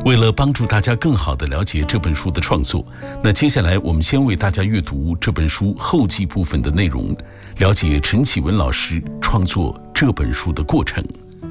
为了帮助大家更好地了解这本书的创作，那接下来我们先为大家阅读这本书后记部分的内容，了解陈启文老师创作这本书的过程。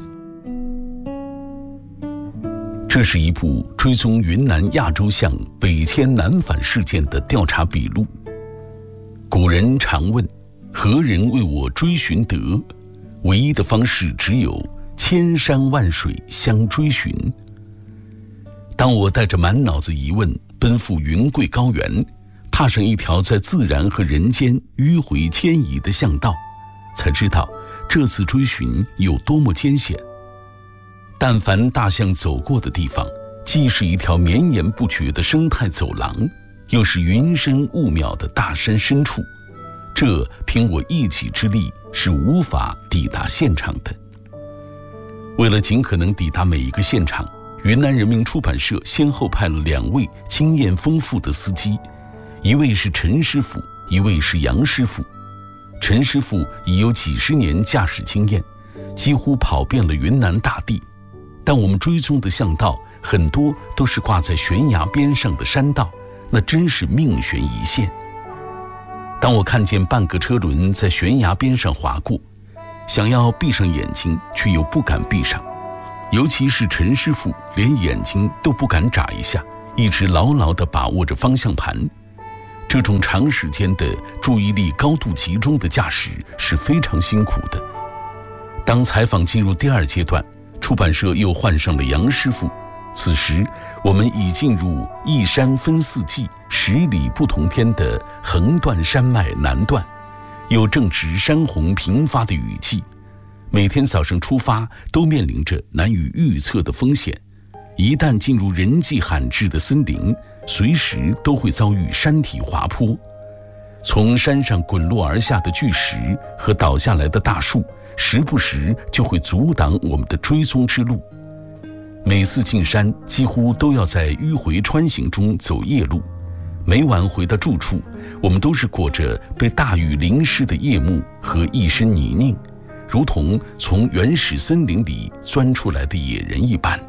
这是一部追踪云南亚洲象北迁南返事件的调查笔录。古人常问，何人为我追寻得？唯一的方式只有千山万水相追寻。当我带着满脑子疑问奔赴云贵高原，踏上一条在自然和人间迂回迁移的巷道，才知道这次追寻有多么艰险。但凡大象走过的地方，既是一条绵延不绝的生态走廊，又是云深雾渺的大山深处，这凭我一己之力是无法抵达现场的。为了尽可能抵达每一个现场，云南人民出版社先后派了2位经验丰富的司机，一位是陈师傅，一位是杨师傅。陈师傅已有几十年驾驶经验，几乎跑遍了云南大地，但我们追踪的巷道很多都是挂在悬崖边上的山道，那真是命悬一线。当我看见半个车轮在悬崖边上划过，想要闭上眼睛，却又不敢闭上。尤其是陈师傅连眼睛都不敢眨一下，一直牢牢地把握着方向盘。这种长时间的注意力高度集中的驾驶是非常辛苦的。当采访进入第2阶段，出版社又换上了杨师傅。此时我们已进入一山分4季，10里不同天的横断山脉南段，又正值山洪频发的雨季，每天早上出发都面临着难以预测的风险。一旦进入人迹罕至的森林，随时都会遭遇山体滑坡。从山上滚落而下的巨石和倒下来的大树，时不时就会阻挡我们的追踪之路。每次进山几乎都要在迂回穿行中走夜路，每晚回到住处，我们都是裹着被大雨淋湿的叶幕和一身泥泞，如同从原始森林里钻出来的野人一般。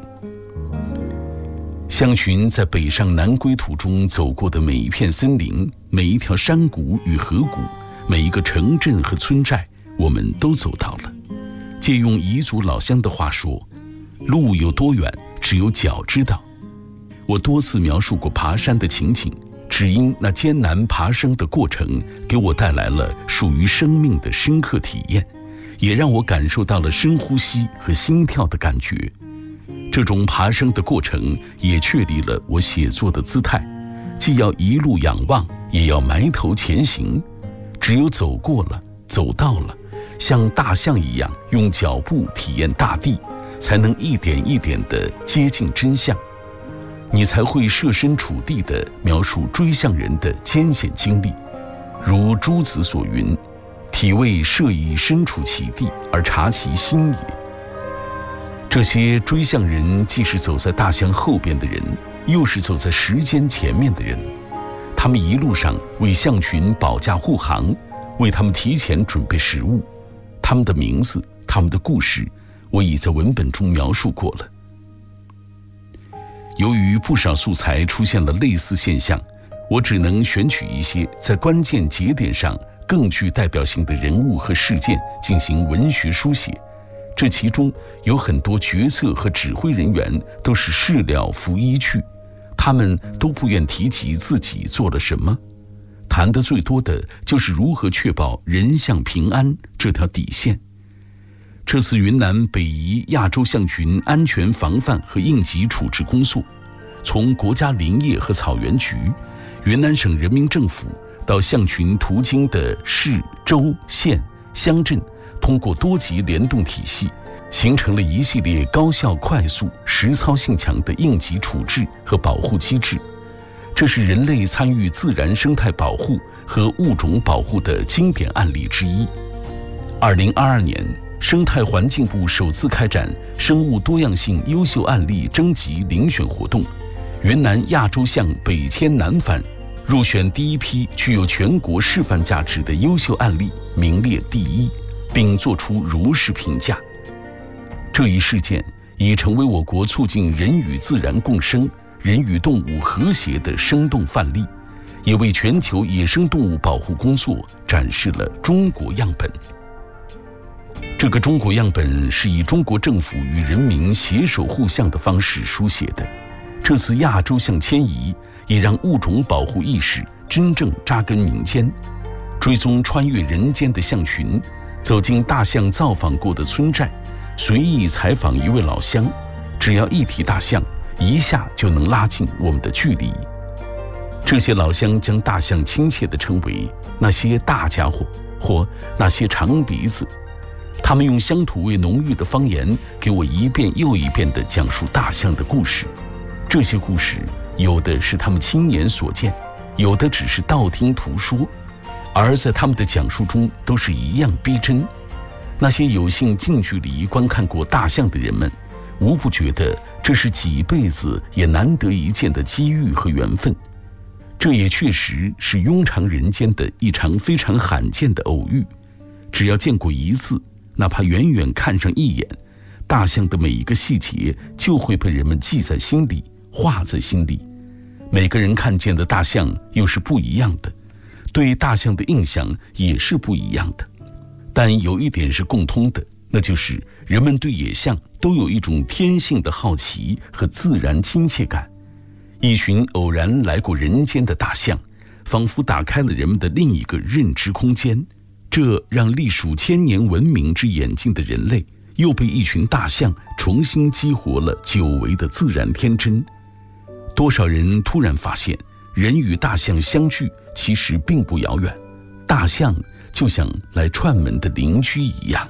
象群在北上南归途中走过的每一片森林，每一条山谷与河谷，每一个城镇和村寨，我们都走到了。借用彝族老乡的话说，路有多远，只有脚知道。我多次描述过爬山的情景，只因那艰难爬升的过程给我带来了属于生命的深刻体验，也让我感受到了深呼吸和心跳的感觉。这种爬升的过程也确立了我写作的姿态，既要一路仰望，也要埋头前行。只有走过了，走到了，像大象一样用脚步体验大地，才能一点一点地接近真相。你才会设身处地地描述追象人的艰险经历，如朱子所云，体味设以身处其地而察其心也。这些追象人既是走在大象后边的人，又是走在时间前面的人。他们一路上为象群保驾护航，为他们提前准备食物。他们的名字，他们的故事，我已在文本中描述过了。由于不少素材出现了类似现象，我只能选取一些在关键节点上更具代表性的人物和事件进行文学书写。这其中有很多决策和指挥人员都是事了拂衣去，他们都不愿提及自己做了什么，谈得最多的就是如何确保人象平安这条底线。这次云南北移亚洲象群安全防范和应急处置工作，从国家林业和草原局、云南省人民政府到象群途经的市、州、县、乡镇，通过多级联动体系，形成了一系列高效、快速、实操性强的应急处置和保护机制。这是人类参与自然生态保护和物种保护的经典案例之一。2022年，生态环境部首次开展生物多样性优秀案例征集遴选活动，云南亚洲象北迁南返入选第一批具有全国示范价值的优秀案例，名列第1，并作出如实评价。这一事件已成为我国促进人与自然共生、人与动物和谐的生动范例，也为全球野生动物保护工作展示了中国样本。这个中国样本是以中国政府与人民携手互向的方式书写的。这次亚洲象迁移也让物种保护意识真正扎根民间，追踪穿越人间的象群，走进大象造访过的村寨，随意采访一位老乡，只要一提大象，一下就能拉近我们的距离。这些老乡将大象亲切地称为那些大家伙，或那些长鼻子。他们用乡土味浓郁的方言给我一遍又一遍地讲述大象的故事。这些故事有的是他们亲眼所见，有的只是道听途说，而在他们的讲述中都是一样逼真。那些有幸近距离观看过大象的人们，无不觉得这是几辈子也难得一见的机遇和缘分。这也确实是庸常人间的一场非常罕见的偶遇。只要见过一次，哪怕远远看上一眼，大象的每一个细节就会被人们记在心里，画在心里。每个人看见的大象又是不一样的，对大象的印象也是不一样的。但有一点是共通的，那就是人们对野象都有一种天性的好奇和自然亲切感。一群偶然来过人间的大象，仿佛打开了人们的另一个认知空间。这让历数千年文明之眼镜的人类，又被一群大象重新激活了久违的自然天真。多少人突然发现，人与大象相聚其实并不遥远，大象就像来串门的邻居一样。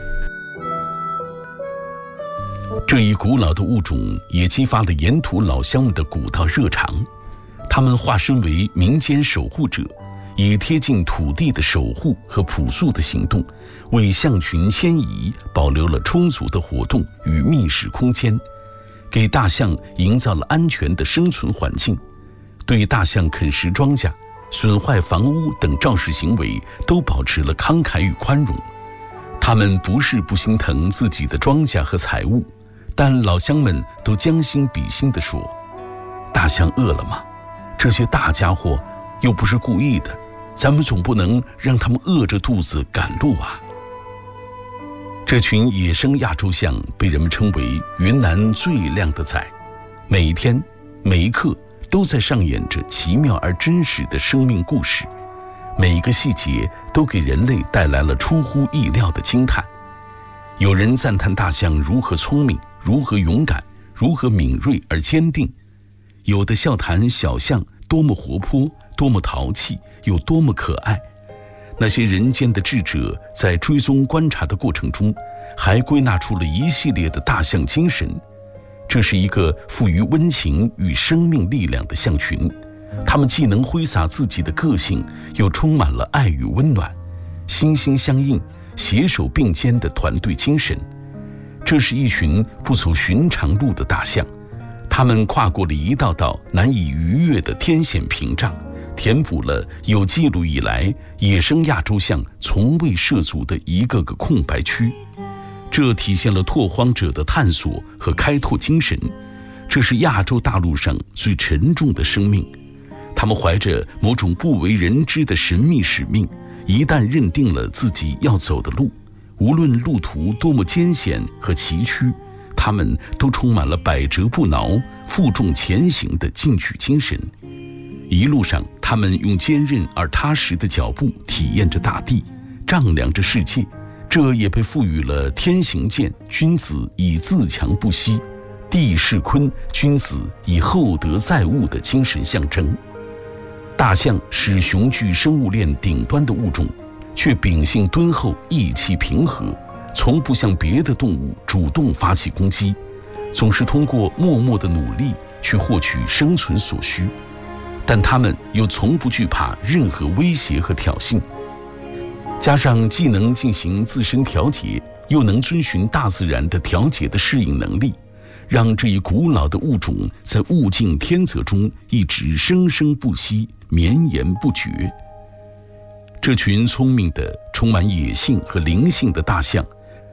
这一古老的物种也激发了沿途老乡们的古道热肠，他们化身为民间守护者，以贴近土地的守护和朴素的行动，为象群迁移保留了充足的活动与觅食空间，给大象营造了安全的生存环境。对大象啃食庄稼、损坏房屋等肇事行为都保持了慷慨与宽容。他们不是不心疼自己的庄稼和财物，但老乡们都将心比心地说：大象饿了吗？这些大家伙又不是故意的，咱们总不能让他们饿着肚子赶路啊。这群野生亚洲象被人们称为云南最靓的仔，每一天每一刻都在上演着奇妙而真实的生命故事，每一个细节都给人类带来了出乎意料的惊叹。有人赞叹大象如何聪明，如何勇敢，如何敏锐而坚定；有的笑谈小象多么活泼，多么淘气，有多么可爱。那些人间的智者在追踪观察的过程中，还归纳出了一系列的大象精神。这是一个富于温情与生命力量的象群，他们既能挥洒自己的个性，又充满了爱与温暖，心心相印，携手并肩的团队精神。这是一群不走寻常路的大象，他们跨过了一道道难以逾越的天险屏障，填补了有记录以来野生亚洲象从未涉足的一个个空白区。这体现了拓荒者的探索和开拓精神。这是亚洲大陆上最沉重的生命，他们怀着某种不为人知的神秘使命，一旦认定了自己要走的路，无论路途多么艰险和崎岖，他们都充满了百折不挠、负重前行的进取精神。一路上，他们用坚韧而踏实的脚步体验着大地，丈量着世界。这也被赋予了天行健，君子以自强不息；地势坤，君子以厚德载物的精神象征。大象是雄踞生物链顶端的物种，却秉性敦厚，义气平和，从不向别的动物主动发起攻击，总是通过默默的努力去获取生存所需。但它们又从不惧怕任何威胁和挑衅，加上既能进行自身调节，又能遵循大自然的调节的适应能力，让这一古老的物种在物竞天择中一直生生不息，绵延不绝。这群聪明的、充满野性和灵性的大象，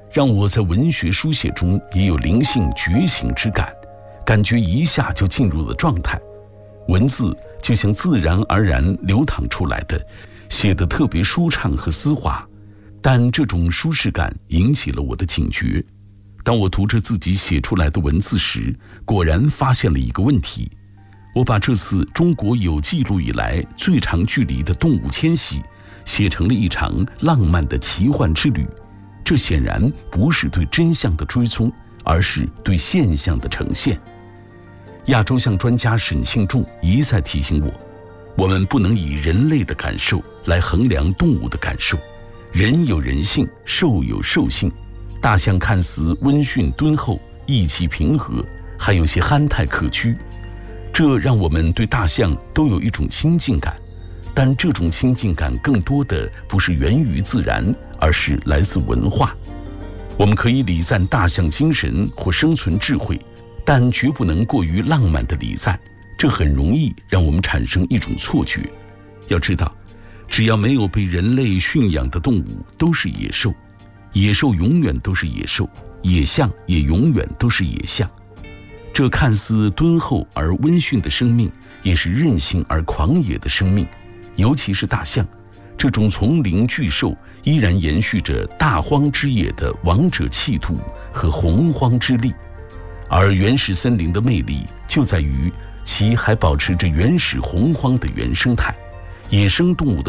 让我在文学书写中也有灵性觉醒之感，感觉一下就进入了状态。文字就像自然而然流淌出来的，写得特别舒畅和丝滑。但这种舒适感引起了我的警觉。当我读着自己写出来的文字时，果然发现了一个问题。我把这次中国有记录以来最长距离的动物迁徙写成了一场浪漫的奇幻之旅，这显然不是对真相的追踪，而是对现象的呈现。亚洲象专家沈庆仲一再提醒我，我们不能以人类的感受来衡量动物的感受，人有人性，兽有兽性。大象看似温驯敦厚，意气平和，还有些憨态可掬，这让我们对大象都有一种亲近感。但这种亲近感更多的不是源于自然，而是来自文化。我们可以礼赞大象精神或生存智慧，但绝不能过于浪漫的礼赞，这很容易让我们产生一种错觉。要知道，只要没有被人类驯养的动物都是野兽，野兽永远都是野兽，野象也永远都是野象。这看似敦厚而温驯的生命，也是任性而狂野的生命。尤其是大象，这种丛林巨兽依然延续着大荒之野的王者气度和洪荒之力。而原始森林的魅力就在于其还保持着原始洪荒的原生态，野生动物的